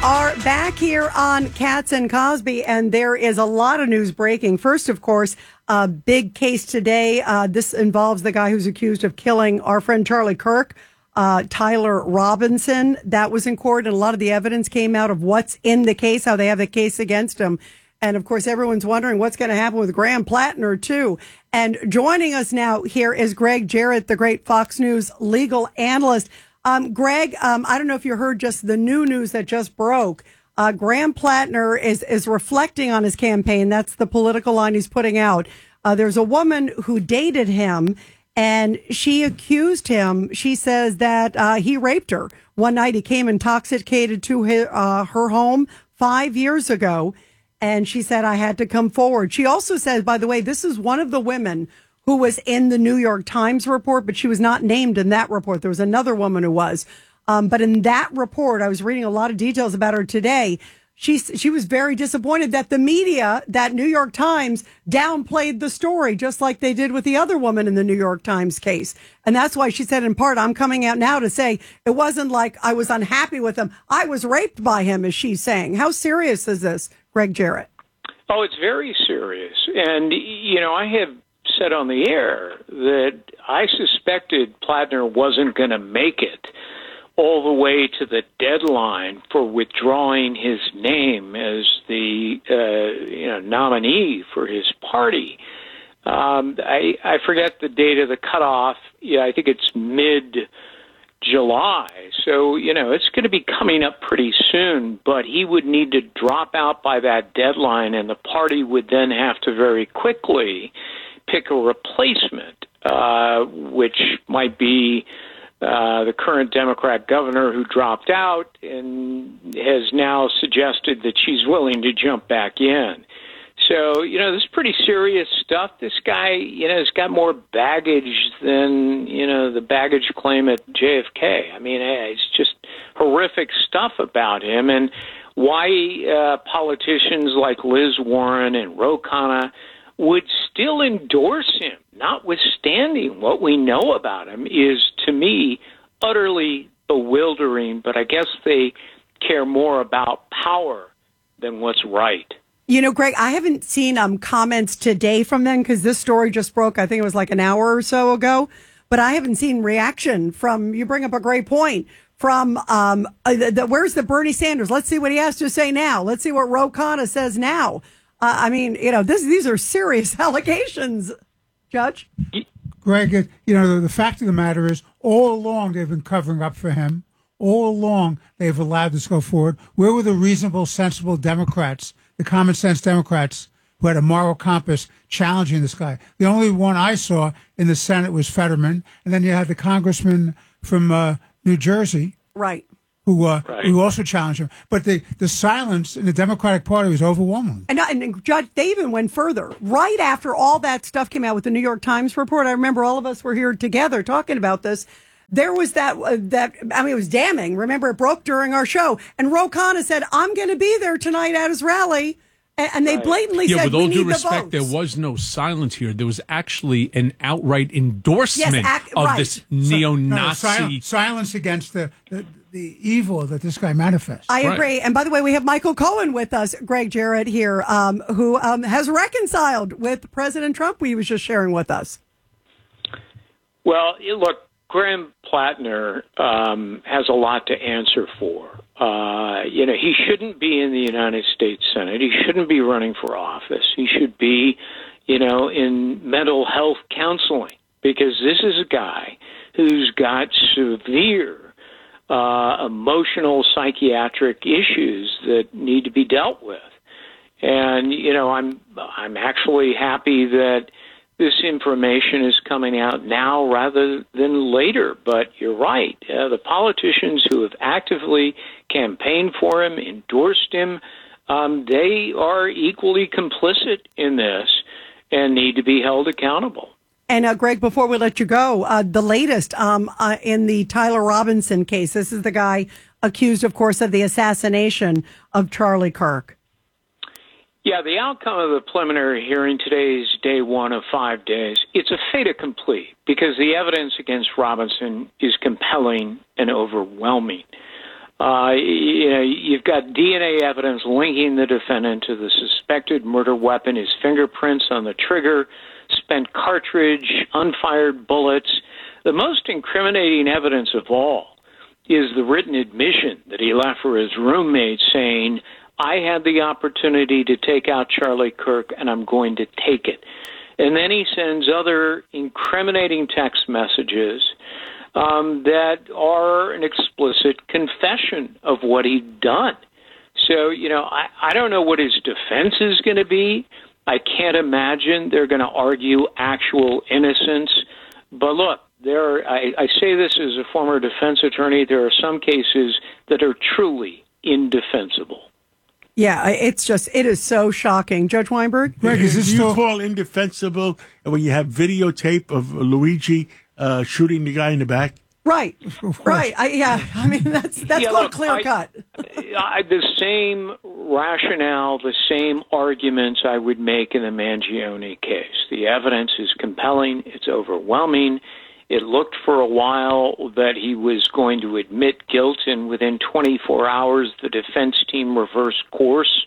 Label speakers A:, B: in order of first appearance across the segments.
A: Are back here on Katz and Cosby, and there is a lot of news breaking. First, of course, a big case today. This involves the guy who's accused of killing our friend Charlie Kirk, Tyler Robinson. That was in court, and a lot of the evidence came out of what's in the case, how they have the case against him. And, of course, everyone's wondering what's going to happen with Graham Plattner, too. And joining us now here is Greg Jarrett, the great Fox News legal analyst. Greg, I don't know if you heard just the new news that just broke. Graham Plattner is reflecting on his campaign. That's the political line he's putting out. There's a woman who dated him, and she accused him. She says that he raped her. One night he came intoxicated to her home 5 years ago, and she said, I had to come forward. She also says, by the way, this is one of the women who was in the New York Times report, but she was not named in that report. There was another woman who was. But in that report, I was reading a lot of details about her today. She was very disappointed that the media, that New York Times, downplayed the story, just like they did with the other woman in the New York Times case. And that's why she said, in part, I'm coming out now to say it wasn't like I was unhappy with him. I was raped by him, as she's saying. How serious is this, Greg Jarrett?
B: Oh, it's very serious. And, I have said on the air that I suspected Plattner wasn't going to make it all the way to the deadline for withdrawing his name as the nominee for his party. I forget the date of the cutoff. Yeah, I think it's mid-July. So, it's going to be coming up pretty soon, but he would need to drop out by that deadline, and the party would then have to very quickly pick a replacement, which might be the current Democrat governor who dropped out and has now suggested that she's willing to jump back in. So, this is pretty serious stuff. This guy, has got more baggage than, the baggage claim at JFK. I mean, it's just horrific stuff about him. And why politicians like Liz Warren and Ro Khanna would still endorse him, notwithstanding what we know about him, is, to me, utterly bewildering. But I guess they care more about power than what's right.
A: Greg, I haven't seen comments today from them because this story just broke. I think it was like an hour or so ago. But I haven't seen reaction from, you bring up a great point, from where's the Bernie Sanders? Let's see what he has to say now. Let's see what Ro Khanna says now. These are serious allegations, Judge.
C: Greg, the fact of the matter is, all along they've been covering up for him. All along they've allowed this to go forward. Where were the reasonable, sensible Democrats, the common sense Democrats who had a moral compass challenging this guy? The only one I saw in the Senate was Fetterman, and then you had the congressman from New Jersey.
A: Right.
C: Who also challenged him. But the silence in the Democratic Party was overwhelming.
A: And Judge, they even went further. Right after all that stuff came out with the New York Times report, I remember all of us were here together talking about this. There was it was damning. Remember, it broke during our show. And Ro Khanna said, I'm going to be there tonight at his rally. And they blatantly said,
D: with all due
A: the
D: respect, there was no silence here. There was actually an outright endorsement of this neo-Nazi.
C: Silence against the evil that this guy manifests.
A: I agree. Right. And by the way, we have Michael Cohen with us, Greg Jarrett here, who has reconciled with President Trump, he was just sharing with us.
B: Well, look, Graham Plattner has a lot to answer for. He shouldn't be in the United States Senate. He shouldn't be running for office. He should be, in mental health counseling, because this is a guy who's got severe emotional psychiatric issues that need to be dealt with. And, I'm actually happy that this information is coming out now rather than later. But you're right. The politicians who have actively campaigned for him, endorsed him, they are equally complicit in this and need to be held accountable.
A: And Greg, before we let you go, the latest in the Tyler Robinson case, this is the guy accused, of course, of the assassination of Charlie Kirk.
B: Yeah, the outcome of the preliminary hearing today is day one of 5 days. It's a fait accompli because the evidence against Robinson is compelling and overwhelming. You've got DNA evidence linking the defendant to the suspected murder weapon, his fingerprints on the trigger, spent cartridge, unfired bullets. The most incriminating evidence of all is the written admission that he left for his roommate saying, I had the opportunity to take out Charlie Kirk, and I'm going to take it. And then he sends other incriminating text messages that are an explicit confession of what he'd done. So, I don't know what his defense is going to be. I can't imagine they're going to argue actual innocence. But look, I say this as a former defense attorney, there are some cases that are truly indefensible.
A: Yeah, it is so shocking. Judge Weinberg?
E: Greg, is this you call indefensible when you have videotape of Luigi shooting the guy in the back?
A: Right, right. I mean, that's called clear cut.
B: The same rationale, the same arguments I would make in the Mangione case. The evidence is compelling. It's overwhelming. It looked for a while that he was going to admit guilt, and within 24 hours, the defense team reversed course.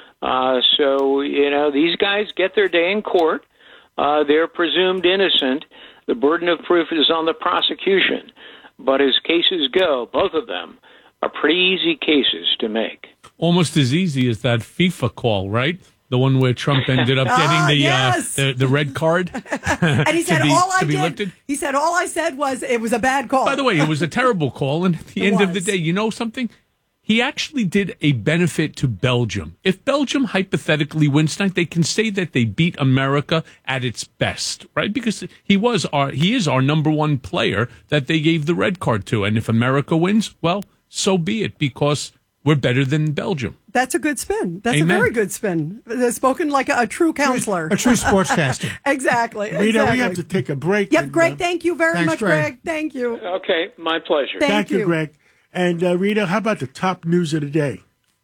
B: So, these guys get their day in court. They're presumed innocent. The burden of proof is on the prosecution. But as cases go, both of them are pretty easy cases to make.
D: Almost as easy as that FIFA call, right? The one where Trump ended up getting the red card.
A: And he said, he said, all I said was it was a bad call.
D: By the way, it was a terrible call. And at the end of the day, you know something? He actually did a benefit to Belgium. If Belgium hypothetically wins tonight, they can say that they beat America at its best, right? Because he is our number one player that they gave the red card to. And if America wins, well, so be it, because we're better than Belgium.
A: That's a good spin. That's
D: Amen.
A: A very good spin. Spoken like a true counselor.
C: A true sportscaster.
A: Exactly.
E: Rita, we have to take a break.
A: Yep, Greg, thank you very much, Greg. Thank you.
B: Okay, my pleasure.
E: Thank you, Greg. And Rita, how about the top news of the day?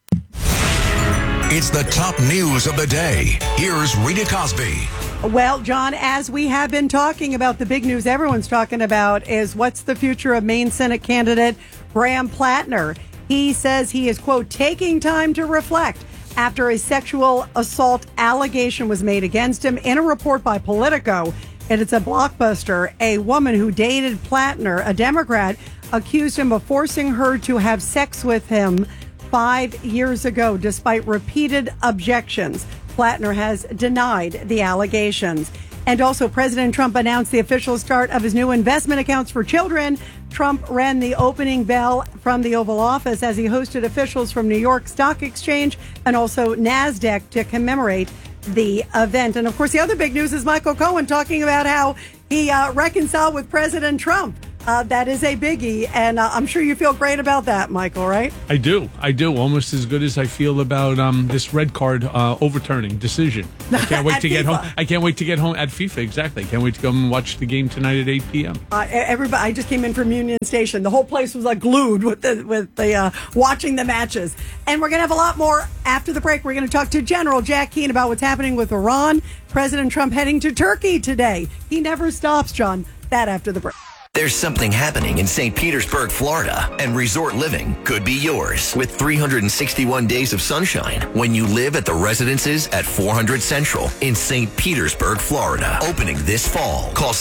F: It's the top news of the day. Here's Rita Cosby.
A: Well, John, as we have been talking about, the big news everyone's talking about is what's the future of Maine Senate candidate Graham Plattner. He says he is, quote, taking time to reflect after a sexual assault allegation was made against him. In a report by Politico, and it's a blockbuster, a woman who dated Plattner, a Democrat, accused him of forcing her to have sex with him 5 years ago, despite repeated objections. Plattner has denied the allegations. And also, President Trump announced the official start of his new investment accounts for children. Trump rang the opening bell from the Oval Office as he hosted officials from New York Stock Exchange and also NASDAQ to commemorate the event. And of course, the other big news is Michael Cohen talking about how he reconciled with President Trump. That is a biggie, and I'm sure you feel great about that, Michael, right?
D: I do. Almost as good as I feel about this red card overturning decision. I can't wait to get home. I can't wait to get home at FIFA, exactly. Can't wait to go and watch the game tonight at 8 p.m.
A: Everybody, I just came in from Union Station. The whole place was like glued with the watching the matches. And we're going to have a lot more after the break. We're going to talk to General Jack Keane about what's happening with Iran. President Trump heading to Turkey today. He never stops, John. That after the break.
F: There's something happening in St. Petersburg, Florida, and resort living could be yours with 361 days of sunshine when you live at the residences at 400 Central in St. Petersburg, Florida. Opening this fall. Call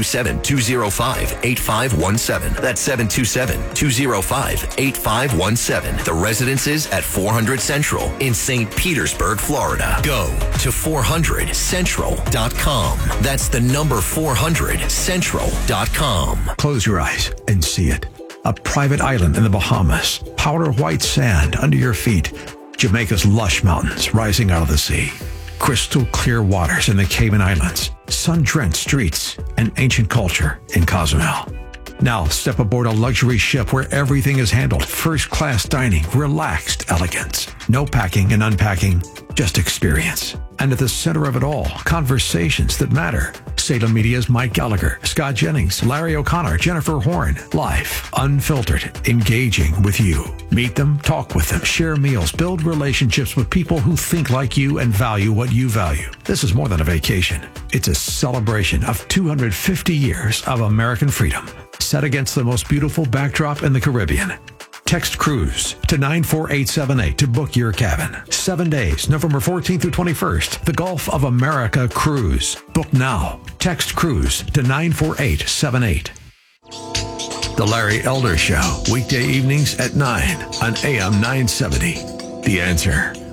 F: 727-205-8517. That's 727-205-8517. The residences at 400 Central in St. Petersburg, Florida. Go to 400central.com. That's the number 400central.com.
G: Close your eyes and see it. A private island in the Bahamas. Powder white sand under your feet. Jamaica's lush mountains rising out of the sea. Crystal clear waters in the Cayman Islands. Sun-drenched streets and ancient culture in Cozumel. Now step aboard a luxury ship where everything is handled. First-class dining, relaxed elegance. No packing and unpacking, just experience. And at the center of it all, conversations that matter. Salem Media's Mike Gallagher, Scott Jennings, Larry O'Connor, Jennifer Horn. Live, unfiltered, engaging with you. Meet them, talk with them, share meals, build relationships with people who think like you and value what you value. This is more than a vacation. It's a celebration of 250 years of American freedom, set against the most beautiful backdrop in the Caribbean. Text Cruise to 94878 to book your cabin. 7 days, November 14th through 21st. The Gulf of America Cruise. Book now. Text Cruise to 94878. The Larry Elder Show, weekday evenings at 9 on AM 970. The Answer.